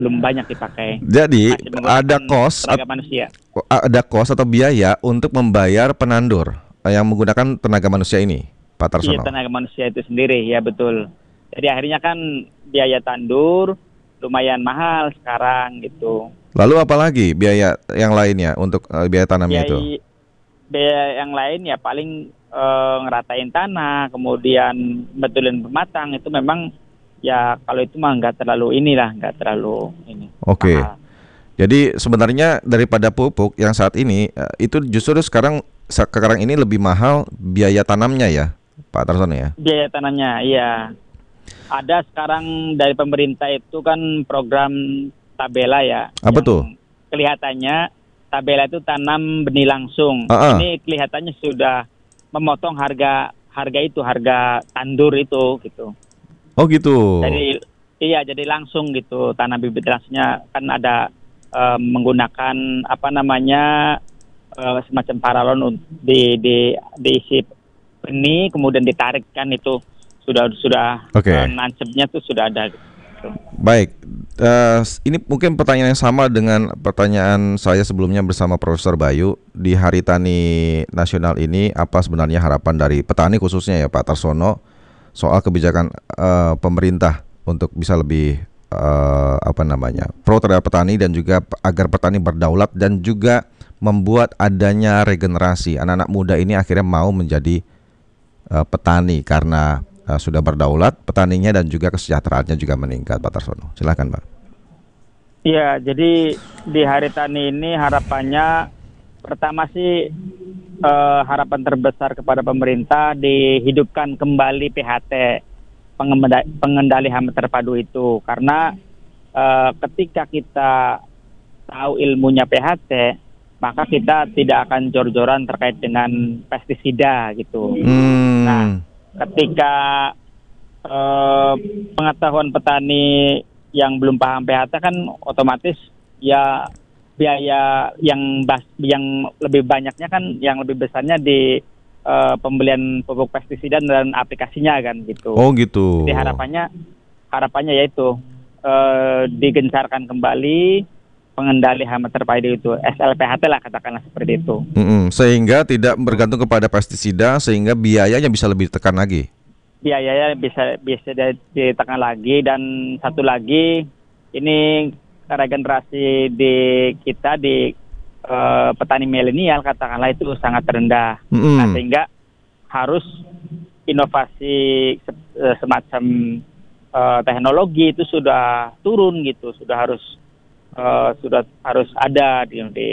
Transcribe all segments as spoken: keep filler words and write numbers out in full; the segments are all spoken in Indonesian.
belum banyak dipakai. Jadi Masih menggunakan ada kos tenaga manusia. ada kos atau biaya untuk membayar penandur eh, yang menggunakan tenaga manusia ini, Pak Iya, Tarsono. tenaga manusia itu sendiri, ya betul. Jadi akhirnya kan biaya tandur lumayan mahal sekarang gitu. Lalu apalagi biaya yang lainnya untuk eh, biaya tanamnya itu? Biaya, biaya yang lain ya paling eh, ngeratain tanah, kemudian betulin pematang itu memang ya kalau itu mah nggak terlalu inilah, nggak terlalu ini. Oke. Mahal. Jadi sebenarnya daripada pupuk yang saat ini eh, itu justru sekarang sekarang ini lebih mahal biaya tanamnya ya, Pak Tarsono ya. Biaya tanahnya, iya. Ada sekarang dari pemerintah itu kan program tabela ya. Apa yang tuh? Kelihatannya tabela itu tanam benih langsung. Ah, ah. Ini kelihatannya sudah memotong harga harga itu, harga tandur itu gitu. Oh gitu. Jadi iya, jadi langsung gitu tanam bibit langsungnya kan ada eh, menggunakan apa namanya eh, semacam paralon un- di di diisi benih kemudian ditarikkan itu sudah sudah Oke. eh, nancepnya tuh sudah ada. Gitu. Baik, eh, ini mungkin pertanyaan yang sama dengan pertanyaan saya sebelumnya bersama Profesor Bayu. Di Hari Tani Nasional ini, apa sebenarnya harapan dari petani khususnya ya Pak Tarsono soal kebijakan eh, pemerintah untuk bisa lebih eh, apa namanya pro terhadap petani dan juga p- agar petani berdaulat dan juga membuat adanya regenerasi anak-anak muda ini akhirnya mau menjadi eh, petani karena eh, sudah berdaulat petaninya dan juga kesejahteraannya juga meningkat, Pak Tarsono. Silakan, Pak. Iya, jadi di Hari Tani ini harapannya pertama sih eh, harapan terbesar kepada pemerintah dihidupkan kembali P H T, pengemenda- pengendali hama terpadu itu, karena eh, ketika kita tahu ilmunya P H T maka kita tidak akan jor-joran terkait dengan pestisida gitu. Hmm. Nah, ketika eh, pengetahuan petani yang belum paham P H T kan otomatis ya biaya yang bas, yang lebih banyaknya kan yang lebih besarnya di eh, pembelian pupuk pestisida dan aplikasinya kan gitu. Oh gitu. Jadi harapannya harapannya yaitu eh, digencarkan kembali pengendali hama terpadu itu, S L P H T lah katakanlah seperti itu. Mm-mm. Sehingga tidak bergantung kepada pestisida sehingga biayanya bisa lebih ditekan lagi. Biayanya bisa bisa ditekan lagi, dan satu lagi ini regenerasi di kita di eh, petani milenial katakanlah itu sangat rendah. Mm-mm. Nah, sehingga harus inovasi se- eh, semacam eh, teknologi itu sudah turun gitu, sudah harus eh, sudah harus ada di, di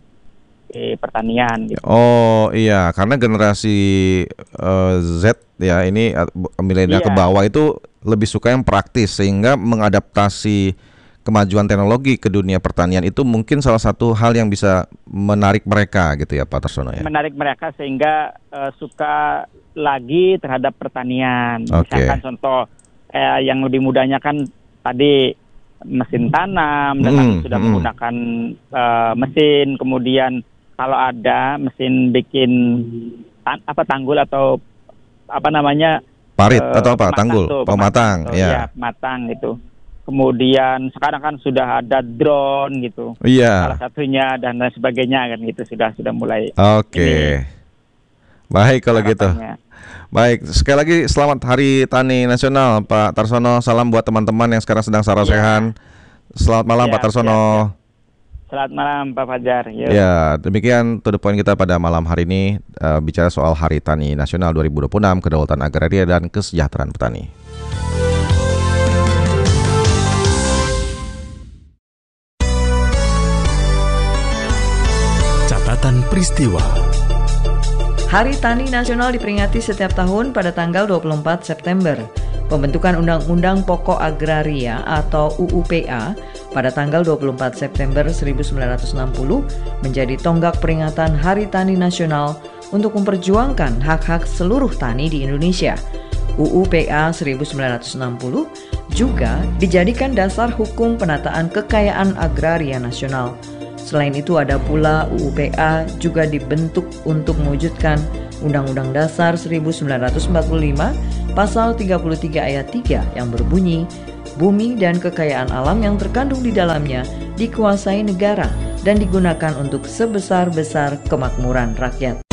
di pertanian gitu. Oh iya, karena generasi eh, Z ya ini eh, milenial ke Iya. bawah itu lebih suka yang praktis sehingga mengadaptasi kemajuan teknologi ke dunia pertanian itu mungkin salah satu hal yang bisa menarik mereka gitu ya Pak Tarsono ya. Menarik mereka sehingga eh, suka lagi terhadap pertanian. Oke. Misalkan contoh eh, yang lebih mudahnya kan tadi mesin tanam dengan Mm, sudah mm. menggunakan eh, mesin, kemudian kalau ada mesin bikin tan- apa tanggul atau apa namanya Parit eh, atau apa? pematang Tanggul, tuh, pematang, tuh, ya. ya pematang itu. Kemudian sekarang kan sudah ada drone gitu. Iya. Salah satunya dan lain sebagainya kan gitu sudah sudah mulai. Oke. Ini Baik kalau gitu. harapannya. Baik, sekali lagi selamat Hari Tani Nasional Pak Tarsono. Salam buat teman-teman yang sekarang sedang sarasehan. Selamat malam Siap, Pak Tarsono. siap, Selamat malam Pak Fajar. Yuk. Ya, demikian to the point kita pada malam hari ini eh, bicara soal Hari Tani Nasional dua ribu dua puluh enam, kedaulatan agraria dan kesejahteraan petani. Catatan peristiwa. Hari Tani Nasional diperingati setiap tahun pada tanggal dua puluh empat September. Pembentukan Undang-Undang Pokok Agraria atau U U P A pada tanggal dua puluh empat September seribu sembilan ratus enam puluh menjadi tonggak peringatan Hari Tani Nasional untuk memperjuangkan hak-hak seluruh tani di Indonesia. U U P A seribu sembilan ratus enam puluh juga dijadikan dasar hukum penataan kekayaan agraria nasional. Selain itu ada pula U U P A juga dibentuk untuk mewujudkan Undang-Undang Dasar seribu sembilan ratus empat puluh lima Pasal tiga puluh tiga ayat tiga yang berbunyi, bumi dan kekayaan alam yang terkandung di dalamnya dikuasai negara dan digunakan untuk sebesar-besar kemakmuran rakyat.